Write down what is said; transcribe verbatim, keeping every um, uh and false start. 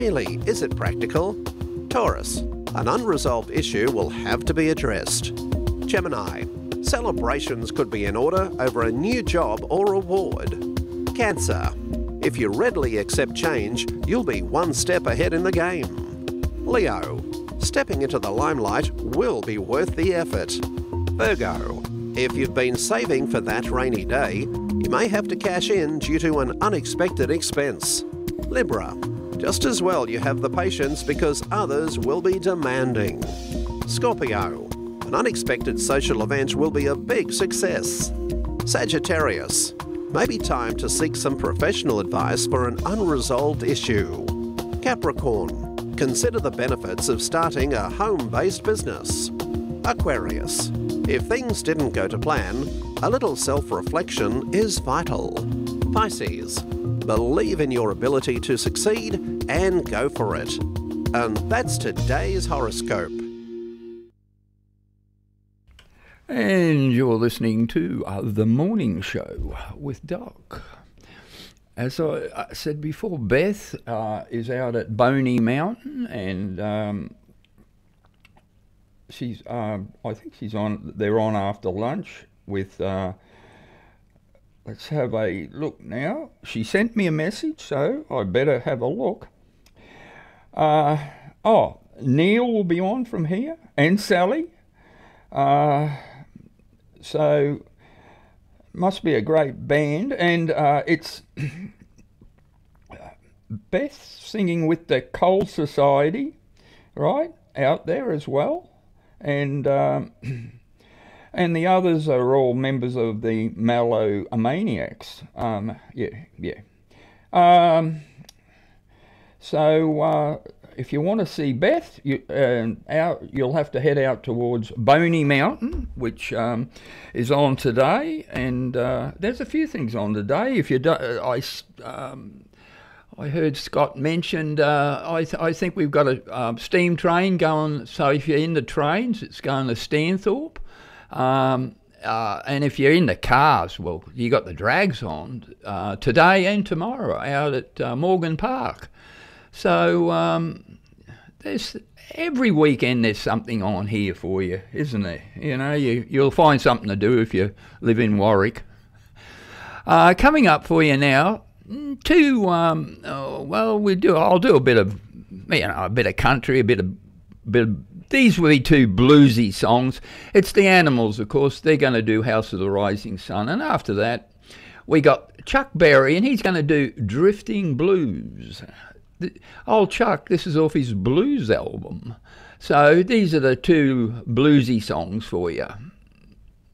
Really, is it practical? Taurus, an unresolved issue will have to be addressed. Gemini, celebrations could be in order over a new job or award. Cancer, if you readily accept change, you'll be one step ahead in the game. Leo, stepping into the limelight will be worth the effort. Virgo, if you've been saving for that rainy day, you may have to cash in due to an unexpected expense. Libra, just as well you have the patience because others will be demanding. Scorpio, an unexpected social event will be a big success. Sagittarius, maybe time to seek some professional advice for an unresolved issue. Capricorn, consider the benefits of starting a home-based business. Aquarius, if things didn't go to plan, a little self-reflection is vital. Pisces, believe in your ability to succeed and go for it. And that's today's horoscope. And you're listening to uh, The Morning Show with Doc. As I, I said before, Beth uh, is out at Boney Mountain, and um, she's, uh, I think she's on, they're on after lunch with, uh, let's have a look now. She sent me a message, so I better have a look. Uh, oh, Neil will be on from here, and Sally. Uh, so, must be a great band, and uh, it's Beth singing with the Coal Society, right, out there as well, and um, and the others are all members of the Mellowmaniacs. Um, yeah, yeah. Um, so uh, if you want to see Beth, you, uh, out, you'll have to head out towards Boney Mountain, which um, is on today, and uh, there's a few things on today. If you do, I. Um, I heard Scott mentioned, uh, I, th- I think we've got a uh, steam train going, so if you're in the trains, it's going to Stanthorpe. Um, uh, and if you're in the cars, well, you got the drags on uh, today and tomorrow out at uh, Morgan Park. So um, there's every weekend there's something on here for you, isn't there? You know, you, you'll find something to do if you live in Warwick. Uh, coming up for you now, Two, um, oh, well, we do. I'll do a bit of, you know, a bit of country, a bit of, bit of. These will be two bluesy songs. It's the Animals, of course. They're going to do House of the Rising Sun, and after that, we got Chuck Berry, and he's going to do Drifting Blues. The, old Chuck, this is off his blues album. So these are the two bluesy songs for you.